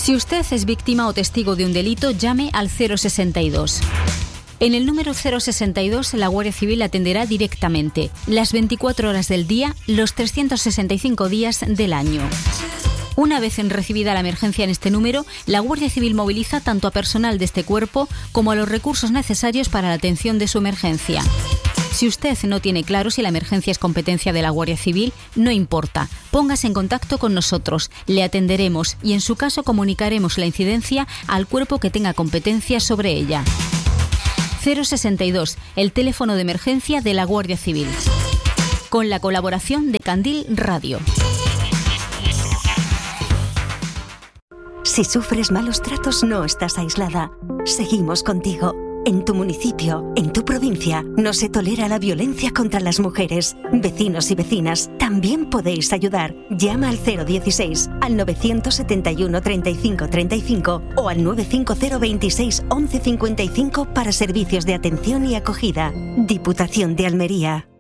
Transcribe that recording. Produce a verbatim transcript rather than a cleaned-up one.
Si usted es víctima o testigo de un delito, llame al cero sesenta y dos. En el número cero sesenta y dos, la Guardia Civil atenderá directamente, las veinticuatro horas del día, los trescientos sesenta y cinco días del año. Una vez en recibida la emergencia en este número, la Guardia Civil moviliza tanto a personal de este cuerpo como a los recursos necesarios para la atención de su emergencia. Si usted no tiene claro si la emergencia es competencia de la Guardia Civil, no importa. Póngase en contacto con nosotros, le atenderemos y en su caso comunicaremos la incidencia al cuerpo que tenga competencia sobre ella. cero sesenta y dos, el teléfono de emergencia de la Guardia Civil. Con la colaboración de Candil Radio. Si sufres malos tratos, no estás aislada. Seguimos contigo. En tu municipio, en tu provincia, no se tolera la violencia contra las mujeres. Vecinos y vecinas, también podéis ayudar. Llama al cero dieciséis, al novecientos setenta y uno treinta y cinco treinta y cinco o al nueve cinco cero veintiséis once cincuenta y cinco para servicios de atención y acogida. Diputación de Almería.